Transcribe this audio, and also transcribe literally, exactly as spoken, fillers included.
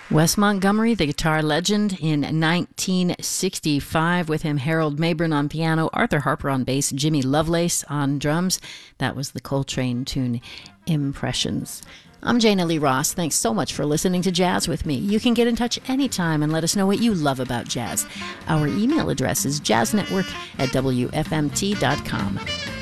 Wes Montgomery, the guitar legend, in nineteen sixty-five. With him, Harold Mabern on piano, Arthur Harper on bass, Jimmy Lovelace on drums. That was the Coltrane tune, Impressions. I'm Jana Lee Ross. Thanks so much for listening to Jazz with me. You can get in touch anytime and let us know what you love about jazz. Our email address is jazznetwork at w f m t dot com.